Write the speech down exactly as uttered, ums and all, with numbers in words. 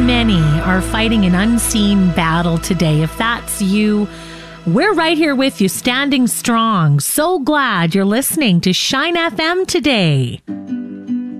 many are fighting an unseen battle today. If that's you, we're right here with you, standing strong. So glad you're listening to Shine F M today.